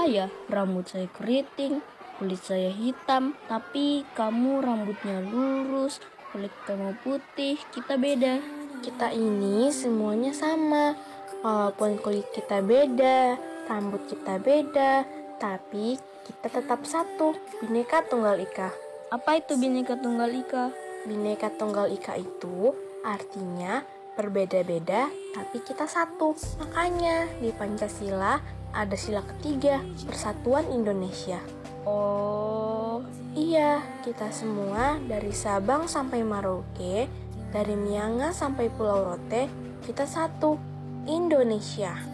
saya, rambut saya keriting, kulit saya hitam, tapi kamu rambutnya lurus, kulit kamu putih, kita beda. Kita ini semuanya sama, walaupun kulit kita beda, rambut kita beda, tapi kita tetap satu, Bhinneka Tunggal Ika. Apa itu Bhinneka Tunggal Ika? Bhinneka Tunggal Ika itu artinya berbeda-beda tapi kita satu. Makanya di Pancasila ada sila ketiga, Persatuan Indonesia. Oh, iya, kita semua dari Sabang sampai Merauke, dari Miangas sampai Pulau Rote, kita satu, Indonesia.